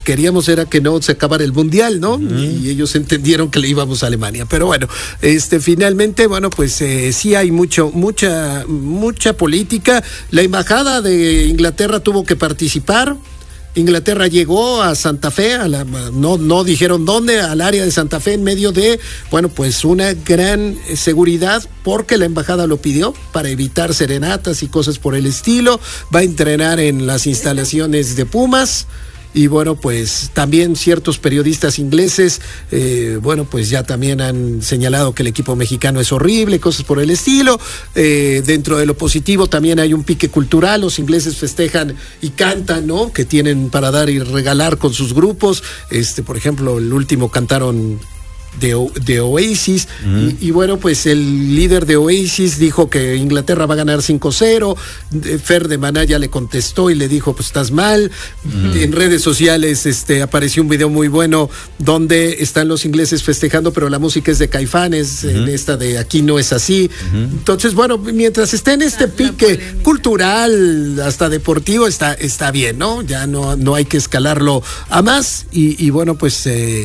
queríamos era que no se acabara el mundial, ¿no? Y ellos entendieron que le íbamos a Alemania. Pero bueno, finalmente, bueno, pues sí hay mucha política. La embajada de Inglaterra tuvo que participar. Inglaterra llegó a Santa Fe, no dijeron dónde, al área de Santa Fe, en medio de, bueno, pues una gran seguridad, porque la embajada lo pidió para evitar serenatas y cosas por el estilo. Va a entrenar en las instalaciones de Pumas. Y bueno, pues también ciertos periodistas ingleses, bueno, pues ya también han señalado que el equipo mexicano es horrible, cosas por el estilo. Dentro de lo positivo también hay un pique cultural, los ingleses festejan y cantan, ¿no? Que tienen para dar y regalar con sus grupos. Por ejemplo, el último cantaron de Oasis, y bueno, pues el líder de Oasis dijo que Inglaterra va a ganar 5-0. Fer de Maná ya le contestó y le dijo, pues estás mal. En redes sociales apareció un video muy bueno donde están los ingleses festejando, pero la música es de Caifanes, en esta de Aquí no es así. Entonces, bueno, mientras esté en este pique cultural, hasta deportivo, está bien, ¿no? Ya no hay que escalarlo a más, y bueno, pues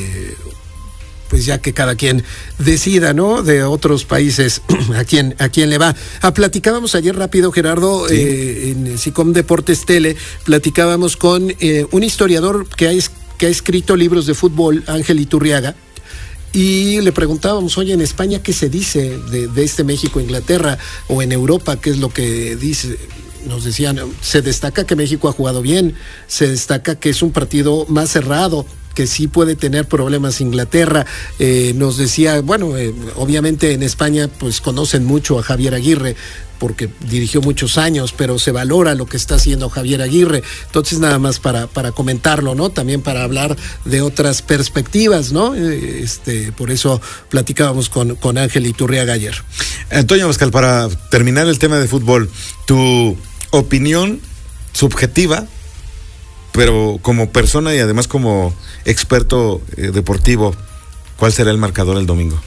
ya que cada quien decida, ¿no? De otros países a quién le va. Platicábamos ayer rápido, Gerardo, en SICOM Deportes Tele, platicábamos con un historiador que ha escrito libros de fútbol, Ángel Iturriaga, y le preguntábamos, oye, en España, ¿qué se dice de este México-Inglaterra? O en Europa, ¿qué es lo que dice? Nos decían, se destaca que México ha jugado bien, se destaca que es un partido más cerrado, que sí puede tener problemas Inglaterra. Nos decía, bueno, obviamente en España pues conocen mucho a Javier Aguirre, porque dirigió muchos años, pero se valora lo que está haciendo Javier Aguirre. Entonces, nada más para comentarlo, ¿no? También para hablar de otras perspectivas, ¿no? Por eso platicábamos con Ángel Iturriaga ayer. Antonio Abascal, para terminar el tema de fútbol, tu opinión subjetiva, pero como persona y además como experto deportivo, ¿cuál será el marcador el domingo?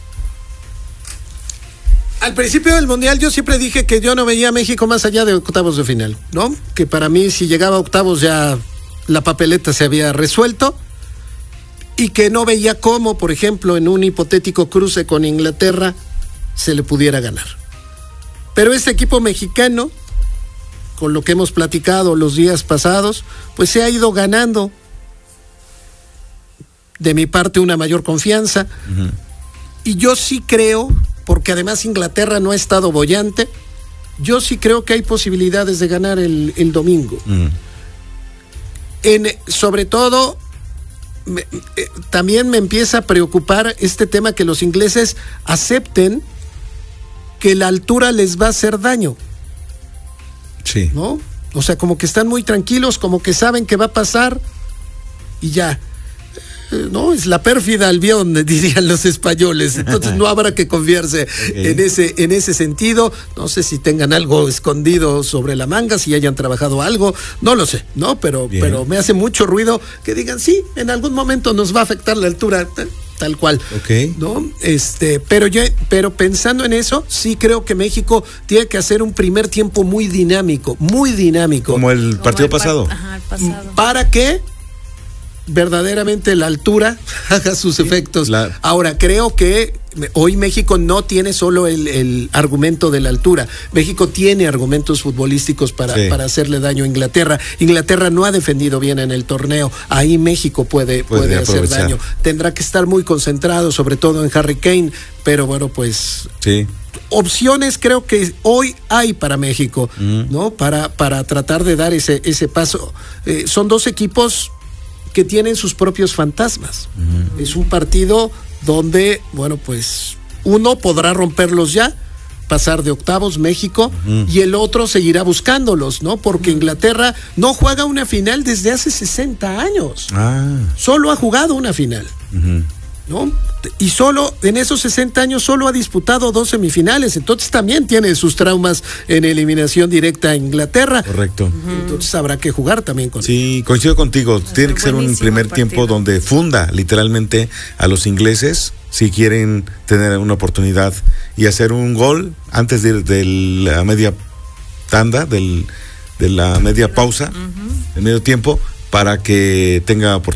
Al principio del Mundial yo siempre dije que yo no veía a México más allá de octavos de final, ¿no? Que para mí, si llegaba a octavos, ya la papeleta se había resuelto, y que no veía cómo, por ejemplo, en un hipotético cruce con Inglaterra se le pudiera ganar. Pero este equipo mexicano, con lo que hemos platicado los días pasados, pues se ha ido ganando, de mi parte, una mayor confianza. Y yo sí creo, porque además Inglaterra no ha estado boyante, yo sí creo que hay posibilidades de ganar el domingo. Sobre todo, también me empieza a preocupar este tema que los ingleses acepten que la altura les va a hacer daño. Sí. ¿No? O sea, como que están muy tranquilos, como que saben que va a pasar y ya. No, es la pérfida Albión, dirían los españoles. Entonces no habrá que confiarse en ese sentido. No sé si tengan algo escondido sobre la manga, si hayan trabajado algo, no lo sé, ¿no? Pero me hace mucho ruido que digan, sí, en algún momento nos va a afectar la altura, tal cual. ¿No? Pero pensando en eso, sí creo que México tiene que hacer un primer tiempo muy dinámico. Como el partido pasado. El pasado. Para que verdaderamente la altura haga sus efectos. Ahora, creo que hoy México no tiene solo el argumento de la altura. México tiene argumentos futbolísticos para hacerle daño a Inglaterra. Inglaterra no ha defendido bien en el torneo. Ahí México puede hacer daño. Tendrá que estar muy concentrado, sobre todo en Harry Kane, pero bueno, pues opciones creo que hoy hay para México, ¿no? Para tratar de dar ese paso. Son dos equipos que tienen sus propios fantasmas. Es un partido donde, bueno, pues uno podrá romperlos ya, pasar de octavos, México, y el otro seguirá buscándolos, ¿no? Porque Inglaterra no juega una final desde hace 60 años. Solo ha jugado una final, ¿no? Y solo en esos 60 años solo ha disputado 2 semifinales, entonces también tiene sus traumas en eliminación directa a Inglaterra. Correcto. Entonces habrá que jugar también con Sí, coincido contigo, tiene que ser un primer tiempo donde funda literalmente a los ingleses si quieren tener una oportunidad y hacer un gol antes de la media tanda, de la media pausa, el medio tiempo, para que tenga oportunidad